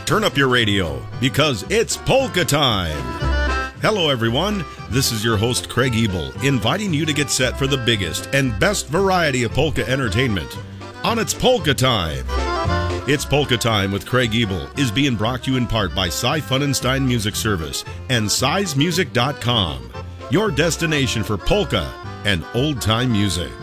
turn up your radio because it's polka time. Hello, everyone. This is your host, Craig Ebel, inviting you to get set for the biggest and best variety of polka entertainment on It's Polka Time. It's Polka Time with Craig Ebel is being brought to you in part by Cy Funenstein Music Service and SizMusic.com, your destination for polka and old-time music.